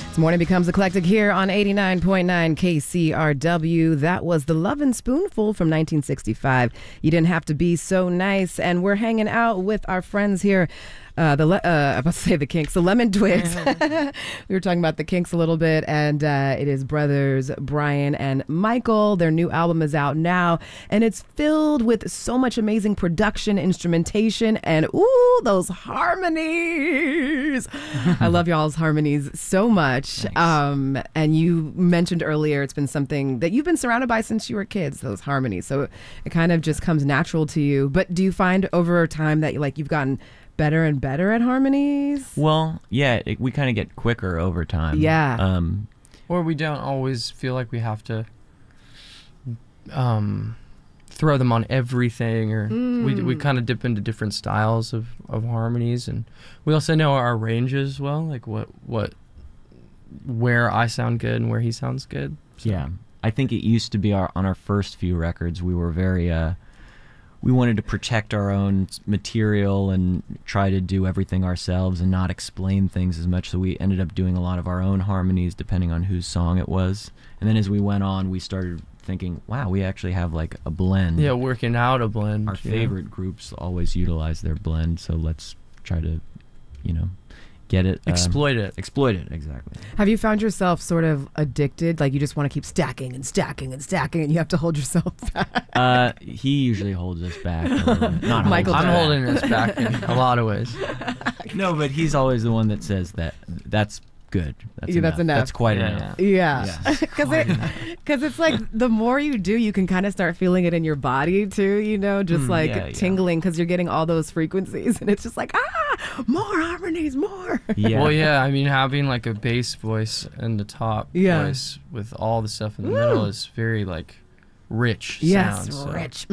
Morning Becomes Eclectic here on 89.9 KCRW. That was The Lovin' Spoonful from 1965. You didn't have to be so nice. And we're hanging out with our friends here. I'm about to say the Kinks, the Lemon Twigs. We were talking about the Kinks a little bit, and it is brothers Brian and Michael. Their new album is out now, and it's filled with so much amazing production, instrumentation, and those harmonies. I love y'all's harmonies so much. And you mentioned earlier it's been something that you've been surrounded by since you were kids, those harmonies. So it kind of just comes natural to you. But do you find over time that you've gotten better and better at harmonies? Well, yeah, we kind of get quicker over time. Yeah. Or we don't always feel like we have to throw them on everything, or we kind of dip into different styles of harmonies, and we also know our ranges well, like where I sound good and where he sounds good. So. Yeah. I think it used to be on our first few records, we were very we wanted to protect our own material and try to do everything ourselves and not explain things as much. So we ended up doing a lot of our own harmonies depending on whose song it was. And then as we went on, we started thinking, wow, we actually have like a blend. Yeah, working out a blend. Our favorite groups always utilize their blend, so let's try to, get it. Exploit it, exactly. Have you found yourself sort of addicted? Like you just want to keep stacking and stacking and stacking, and you have to hold yourself back? He usually holds us back. Not Michael. I'm holding us back in a lot of ways. No, but he's always the one that says that's good. That's enough. That's quite enough. Yeah. Because it's like the more you do, you can kind of start feeling it in your body too, tingling because you're getting all those frequencies, and it's just like, more harmonies, more. Yeah. Well, yeah, I mean, having like a bass voice and the top voice with all the stuff in the middle is very rich sound. Rich.